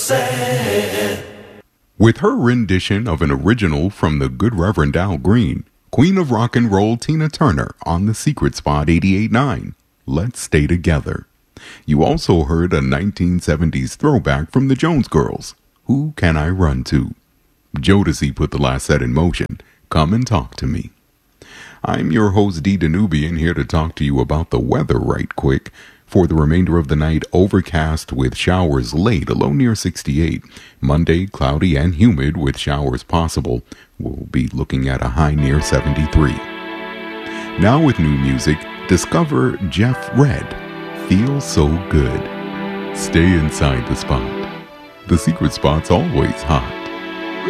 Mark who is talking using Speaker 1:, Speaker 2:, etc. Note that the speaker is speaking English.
Speaker 1: With her rendition of an original from the Good Reverend Al Green, Queen of Rock and Roll Tina Turner on the Secret Spot 88.9, Let's Stay Together. You also heard a 1970s throwback from the Jones Girls, Who Can I Run To? Jodeci put the last set in motion, Come and Talk to Me. I'm your host D. Danubian, here to talk to you about the weather right quick. For the remainder of the night, overcast with showers late, a low near 68. Monday, cloudy and humid with showers possible. We'll be looking at a high near 73. Now with new music, discover Jeff Redd, Feel So Good. Stay inside the spot. The Secret Spot's always hot.